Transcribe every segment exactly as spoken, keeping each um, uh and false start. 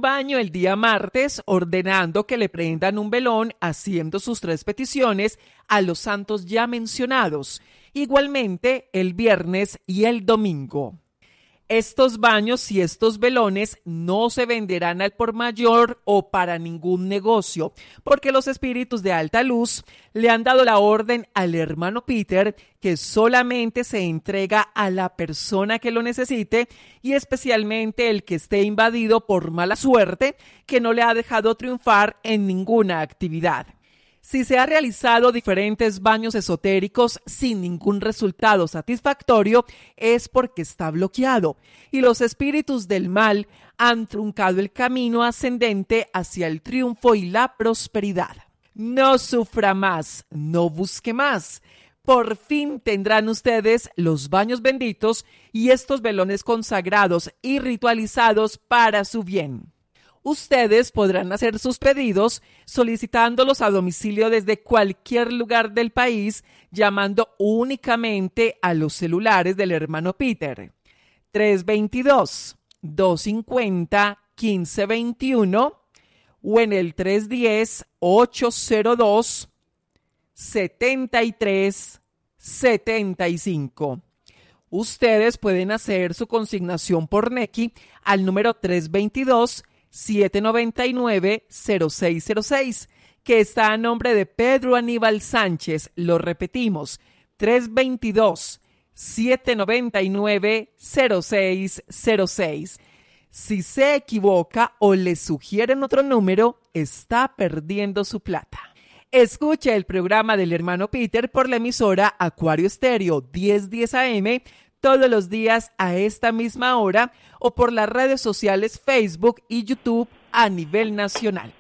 baño el día martes, ordenando que le prendan un velón, haciendo sus tres peticiones a los santos ya mencionados. Igualmente el viernes y el domingo. Estos baños y estos velones no se venderán al por mayor o para ningún negocio, porque los espíritus de alta luz le han dado la orden al hermano Peter que solamente se entrega a la persona que lo necesite y especialmente el que esté invadido por mala suerte que no le ha dejado triunfar en ninguna actividad. Si se ha realizado diferentes baños esotéricos sin ningún resultado satisfactorio, es porque está bloqueado y los espíritus del mal han truncado el camino ascendente hacia el triunfo y la prosperidad. No sufra más, no busque más. Por fin tendrán ustedes los baños benditos y estos velones consagrados y ritualizados para su bien. Ustedes podrán hacer sus pedidos solicitándolos a domicilio desde cualquier lugar del país, llamando únicamente a los celulares del hermano Peter. tres dos dos, dos cinco cero, uno cinco dos uno o en el tres uno cero, ocho cero dos, siete tres siete cinco. Ustedes pueden hacer su consignación por Nequi al número tres dos dos, siete nueve nueve, cero seis cero seis, que está a nombre de Pedro Aníbal Sánchez. Lo repetimos, tres dos dos, siete nueve nueve, cero seis cero seis. Si se equivoca o le sugieren otro número, está perdiendo su plata. Escuche el programa del hermano Peter por la emisora Acuario Estéreo diez diez A M todos los días a esta misma hora o por las redes sociales Facebook y YouTube a nivel nacional.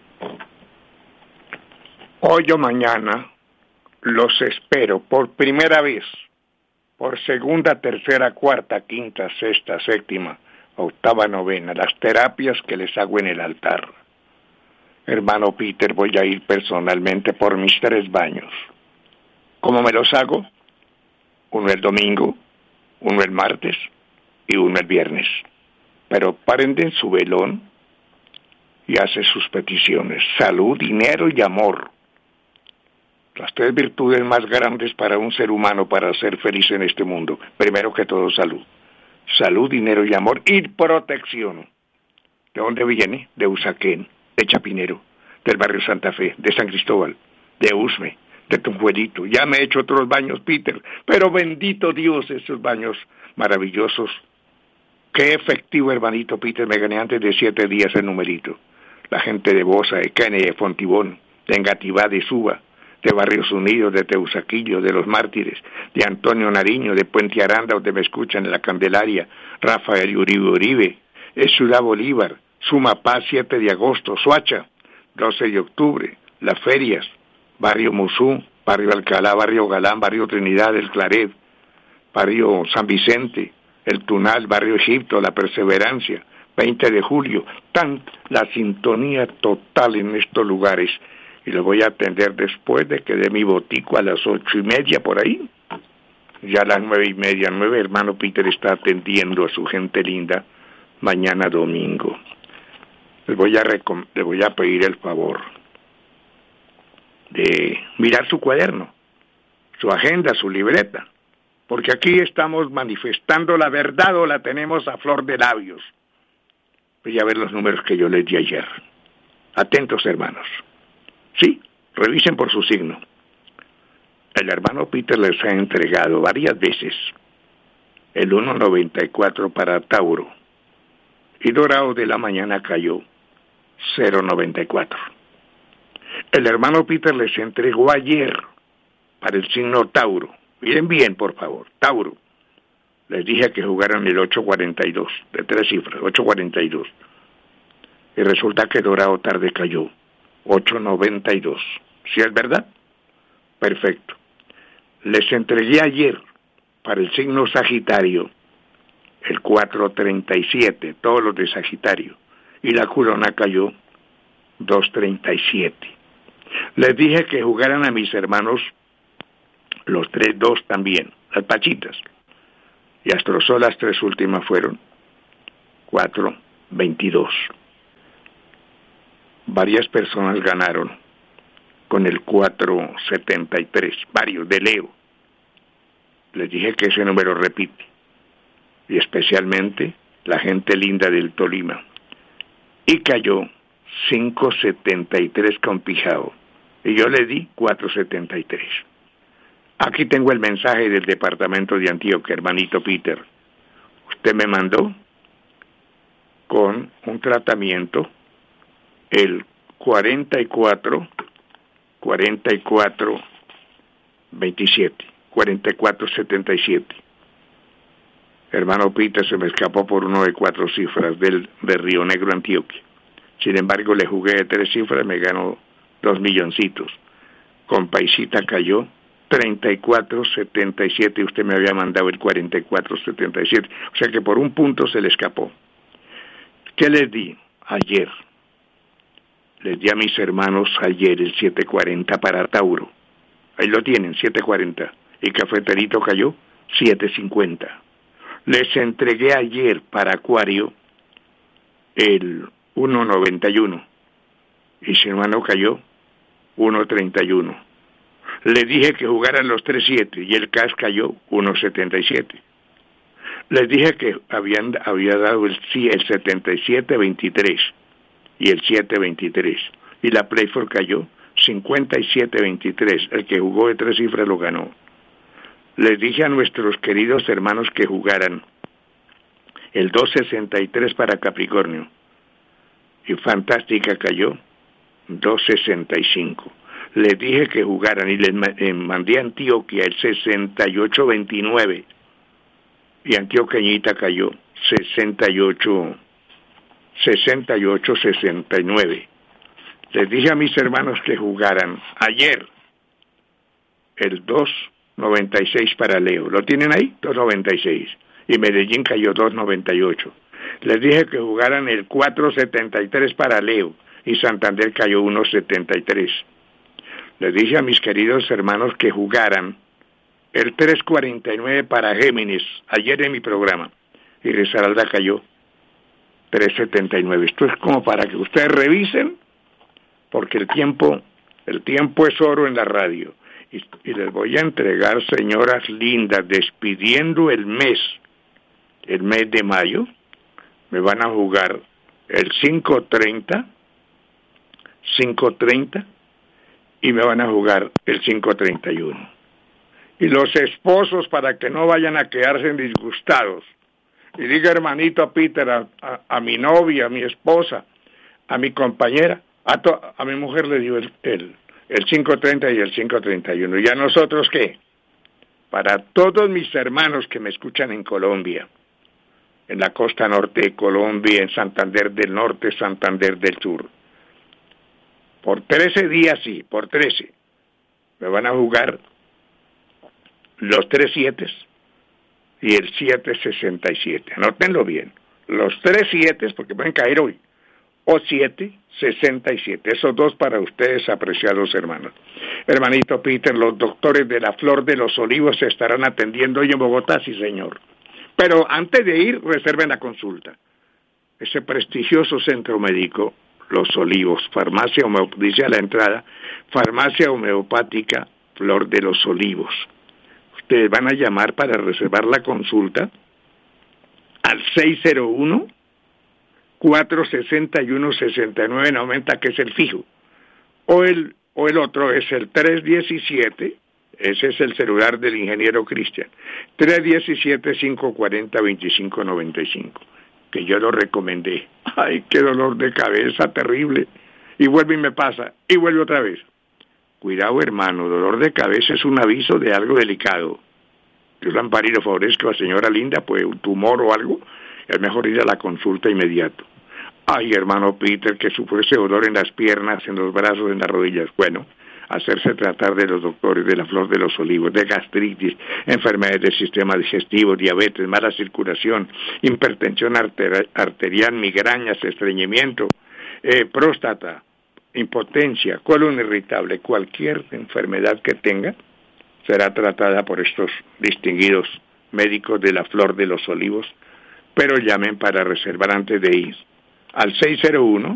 Hoy o mañana los espero por primera vez, por segunda, tercera, cuarta, quinta, sexta, séptima, octava, novena, las terapias que les hago en el altar. Hermano Peter, voy a ir personalmente por mis tres baños. ¿Cómo me los hago? Uno el domingo, uno el martes y uno el viernes. Pero prenden su velón y hace sus peticiones. Salud, dinero y amor. Las tres virtudes más grandes para un ser humano para ser feliz en este mundo. Primero que todo, salud. Salud, dinero y amor y protección. ¿De dónde viene? De Usaquén, de Chapinero, del barrio Santa Fe, de San Cristóbal, de Usme, de Tunjuelito. Ya me he hecho otros baños, Peter, pero bendito Dios, esos baños maravillosos. Qué efectivo, hermanito Peter, me gané antes de siete días el numerito. La gente de Bosa, de Kennedy, de Fontibón, de Engativá, de Suba, de Barrios Unidos, de Teusaquillo, de Los Mártires, de Antonio Nariño, de Puente Aranda, donde me escuchan en la Candelaria, Rafael Uribe Uribe, es Ciudad Bolívar, Sumapaz, siete de agosto, Soacha, doce de octubre, Las Ferias, Barrio Musú, Barrio Alcalá, Barrio Galán, Barrio Trinidad, El Claret, Barrio San Vicente, El Tunal, Barrio Egipto, La Perseverancia, veinte de julio, tan la sintonía total en estos lugares. Y lo voy a atender después de que dé mi botico a las ocho y media por ahí. Ya a las nueve y media, nueve, hermano Peter está atendiendo a su gente linda mañana domingo. Les voy a recom- le voy a pedir el favor de mirar su cuaderno, su agenda, su libreta, porque aquí estamos manifestando la verdad o la tenemos a flor de labios. Voy a ver los números que yo les di ayer. Atentos, hermanos. Sí, revisen por su signo. El hermano Peter les ha entregado varias veces el uno noventa y cuatro para Tauro y Dorado de la mañana cayó cero noventa y cuatro. El hermano Peter les entregó ayer para el signo Tauro. Miren bien, por favor, Tauro. Les dije que jugaran el ocho cuarenta y dos, de tres cifras, ocho cuarenta y dos. Y resulta que Dorado tarde cayó ocho noventa y dos. ¿Sí es verdad? Perfecto. Les entregué ayer para el signo Sagitario el cuatro treinta y siete, todos los de Sagitario. Y la corona cayó dos treinta y siete. Les dije que jugaran a mis hermanos los tres dos también, las pachitas. Y Astrosol las tres últimas fueron cuatro veintidós. varias personas ganaron con el cuatro setenta y tres, varios de Leo. Les dije que ese número repite, y especialmente la gente linda del Tolima. Y cayó cinco setenta y tres con Pijao, y yo le di cuatro setenta y tres. Aquí tengo el mensaje del departamento de Antioquia, hermanito Peter. Usted me mandó con un tratamiento el cuarenta y cuatro, cuarenta y cuatro veintisiete, cuarenta y cuatro setenta y siete. Hermano Peter, se me escapó por uno de cuatro cifras del de Río Negro, Antioquia. Sin embargo, le jugué de tres cifras, me ganó dos milloncitos. Con Paisita cayó treinta y cuatro setenta y siete y usted me había mandado el cuarenta y cuatro setenta y siete. O sea que por un punto se le escapó. ¿Qué les di ayer? Les di a mis hermanos ayer el siete cuarenta para Tauro. Ahí lo tienen, siete cuarenta. Y Cafeterito cayó siete cincuenta. Les entregué ayer para Acuario el uno noventa y uno. Y su hermano cayó uno treinta y uno. Les dije que jugaran los tres siete y el cash cayó uno setenta y siete. Les dije que habían, había dado el, el setenta y siete veintitrés y el siete veintitrés. Y la Playfor cayó cincuenta y siete veintitrés. El que jugó de tres cifras lo ganó. Les dije a nuestros queridos hermanos que jugaran el dos sesenta y tres para Capricornio. Y Fantástica cayó dos sesenta y cinco. Les dije que jugaran y les mandé a Antioquia el sesenta y ocho veintinueve. Y Antioqueñita cayó sesenta y ocho sesenta y ocho sesenta y nueve. Les dije a mis hermanos que jugaran ayer el dos noventa y seis para Leo. ¿Lo tienen ahí? dos noventa y seis. Y Medellín cayó dos noventa y ocho. Les dije que jugaran el cuatro setenta y tres para Leo y Santander cayó uno setenta y tres. Les dije a mis queridos hermanos que jugaran el tres cuarenta y nueve para Géminis ayer en mi programa y Risaralda cayó tres setenta y nueve. Esto es como para que ustedes revisen, porque el tiempo, el tiempo es oro en la radio. Y, y les voy a entregar, señoras lindas, despidiendo el mes, el mes de mayo, me van a jugar el cinco treinta, cinco treinta, y me van a jugar el cinco treinta y uno. Y los esposos, para que no vayan a quedarse disgustados, y diga hermanito Peter, a, a, a mi novia, a mi esposa, a mi compañera, a, to, a mi mujer le dio el, el, el cinco treinta y el cinco treinta y uno. ¿Y a nosotros qué? Para todos mis hermanos que me escuchan en Colombia, en la costa norte de Colombia, en Santander del Norte, Santander del Sur, por trece días, sí, por trece, me van a jugar los tres siete y el siete sesenta y siete. Anótenlo bien. Los tres siete, porque pueden caer hoy, o siete sesenta y siete. Esos dos para ustedes, apreciados hermanos. Hermanito Peter, los doctores de la Flor de los Olivos se estarán atendiendo hoy en Bogotá, sí señor. Pero antes de ir, reserven la consulta. Ese prestigioso centro médico, Los Olivos, farmacia homeopática, dice a la entrada, farmacia homeopática Flor de los Olivos. Ustedes van a llamar para reservar la consulta al seis cero uno, cuatro seis uno, seis nueve nueve cero, que es el fijo. O el, o el otro es el tres diecisiete, ese es el celular del ingeniero Cristian, tres diecisiete, cinco cuarenta, veinticinco noventa y cinco, que yo lo recomendé. Ay, qué dolor de cabeza terrible. Y vuelve y me pasa, y vuelve otra vez. Cuidado, hermano, dolor de cabeza es un aviso de algo delicado. Dios lo ampare y lo favorezca, señora linda, pues un tumor o algo, es mejor ir a la consulta inmediato. Ay, hermano Peter, que sufre ese dolor en las piernas, en los brazos, en las rodillas. Bueno, hacerse tratar de los doctores de la Flor de los Olivos, de gastritis, enfermedades del sistema digestivo, diabetes, mala circulación, hipertensión arter- arterial, migrañas, estreñimiento, eh, próstata, impotencia, colon irritable, cualquier enfermedad que tenga, será tratada por estos distinguidos médicos de la Flor de los Olivos, pero llamen para reservar antes de ir al seis cero uno,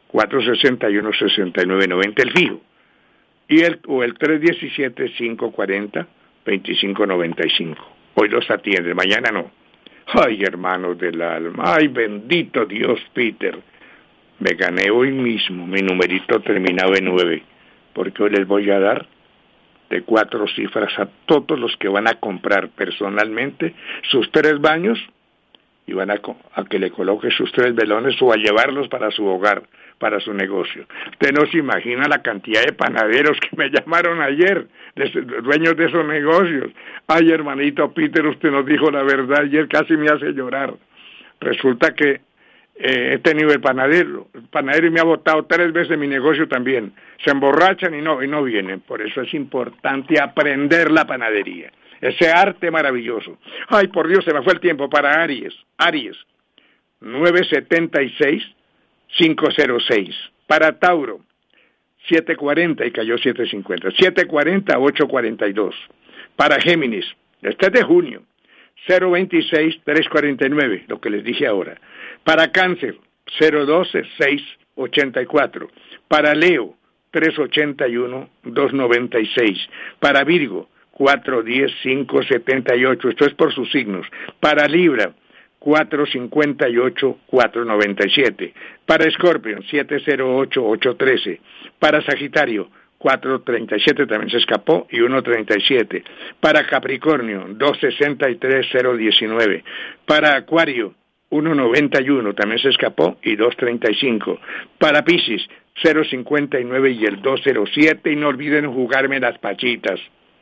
cuatro seis uno, seis nueve nueve cero, el fijo. Y el, o el tres uno siete, cinco cuatro cero, dos cinco nueve cinco. Hoy los atiende, mañana no. Ay, hermanos del alma, ay, bendito Dios, Peter. Me gané hoy mismo mi numerito terminado en nueve, porque hoy les voy a dar de cuatro cifras a todos los que van a comprar personalmente sus tres baños y van a, a que le coloque sus tres velones o a llevarlos para su hogar, para su negocio. Usted no se imagina la cantidad de panaderos que me llamaron ayer, de, de dueños de esos negocios. Ay, hermanito Peter, usted nos dijo la verdad, ayer casi me hace llorar. Resulta que eh, he tenido el panadero, el panadero y me ha botado tres veces mi negocio también. Se emborrachan y no, y no vienen. Por eso es importante aprender la panadería. Ese arte maravilloso. Ay, por Dios, se me fue el tiempo para Aries. Aries, nueve siete seis, cinco cero seis. Para Tauro, siete cuarenta y cayó siete cincuenta. siete cuarenta, ocho cuarenta y dos. Para Géminis, este es de junio, cero veintiséis, tres cuarenta y nueve, lo que les dije ahora. Para Cáncer, cero doce, seis ochenta y cuatro. Para Leo, tres ochenta y uno, dos noventa y seis. Para Virgo, cuatro diez, cinco setenta y ocho, esto es por sus signos. Para Libra, cuatro cincuenta y ocho, cuatro noventa y siete. Para Escorpio, siete cero ocho, ocho trece. Para Sagitario, cuatro treinta y siete, también se escapó, y uno treinta y siete. Para Capricornio, dos sesenta y tres, cero diecinueve. Para Acuario, uno noventa y uno, también se escapó, y dos treinta y cinco. Para Piscis, cero cincuenta y nueve y el dos cero siete, y no olviden jugarme las pachitas.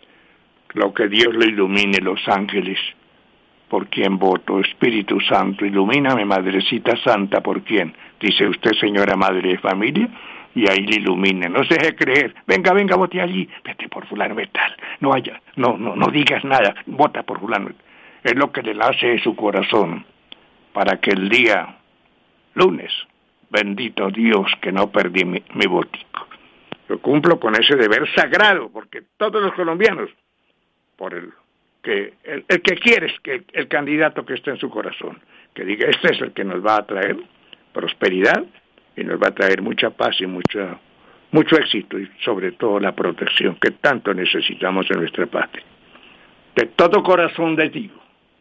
Lo que Dios lo ilumine, los ángeles, por quien voto. Espíritu Santo, ilumíname, Madrecita Santa, por quien. Dice usted, señora Madre de Familia, y ahí le ilumine. No se deje creer. Venga, venga, vote allí. Vete por fulano de tal. No haya, no, no, no digas nada. Vota por fulano. Es lo que le nace de su corazón, para que el día lunes, bendito Dios, que no perdí mi, mi votico. Yo cumplo con ese deber sagrado, porque todos los colombianos, por el que el, el que quiere es que el, el candidato que esté en su corazón, que diga, este es el que nos va a traer prosperidad y nos va a traer mucha paz y mucha, mucho éxito y sobre todo la protección que tanto necesitamos en nuestra patria. De todo corazón les digo,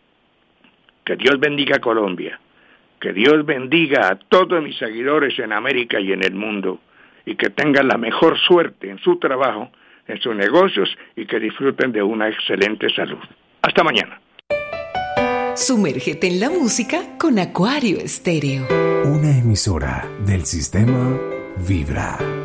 que Dios bendiga a Colombia, que Dios bendiga a todos mis seguidores en América y en el mundo, y que tengan la mejor suerte en su trabajo, en sus negocios, y que disfruten de una excelente salud. Hasta mañana. Sumérgete en la música con Acuario Estéreo. Una emisora del sistema Vibra.